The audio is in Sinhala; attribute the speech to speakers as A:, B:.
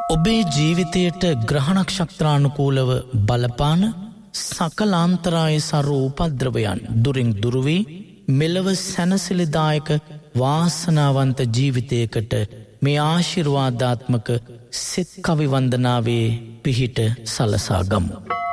A: ඔබේ ජීවිතයට ග්‍රහ නක්ෂත්‍රානුකූලව බලපාන සකලාන්තරාය සරු උපද්‍රවයන් දුරින් දුරු වී මෙලව සැනසිලිදායක වාසනාවන්ත ජීවිතයකට මේ ආශිර්වාදාත්මක සෙත් කවි වන්දනාවේ පිහිට සලසා ගමු.